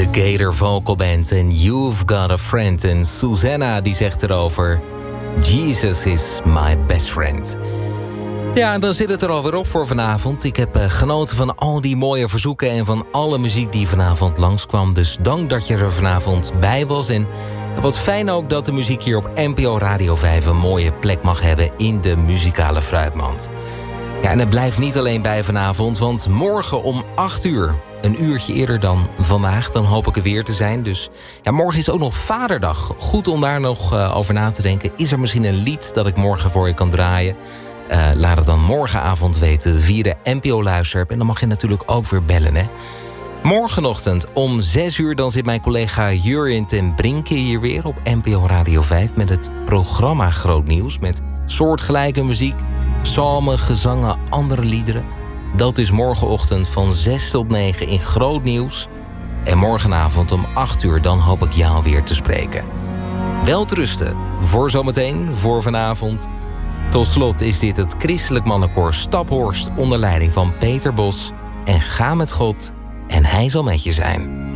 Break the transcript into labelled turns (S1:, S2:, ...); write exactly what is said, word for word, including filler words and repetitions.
S1: De Gator Vocal Band en You've Got a Friend. En Susanna die zegt erover: Jesus is my best friend. Ja, dan zit het er alweer op voor vanavond. Ik heb uh, genoten van al die mooie verzoeken en van alle muziek die vanavond langskwam. Dus dank dat je er vanavond bij was. En wat fijn ook dat de muziek hier op N P O Radio vijf een mooie plek mag hebben in de muzikale fruitmand. Ja, en het blijft niet alleen bij vanavond, want morgen om acht uur... een uurtje eerder dan vandaag, dan hoop ik er weer te zijn. Dus ja, morgen is ook nog Vaderdag. Goed om daar nog uh, over na te denken. Is er misschien een lied dat ik morgen voor je kan draaien? Uh, laat het dan morgenavond weten via de N P O-luisterapp. En dan mag je natuurlijk ook weer bellen, hè? Morgenochtend om zes uur dan zit mijn collega Jurjen ten Brinke hier weer op N P O Radio vijf... met het programma Groot Nieuws, met soortgelijke muziek, psalmen, gezangen, andere liederen. Dat is morgenochtend van zes tot negen in Groot Nieuws. En morgenavond om acht uur, dan hoop ik jou weer te spreken. Welterusten voor zometeen, voor vanavond. Tot slot is dit het christelijk mannenkoor Staphorst onder leiding van Peter Bos. En ga met God en hij zal met je zijn.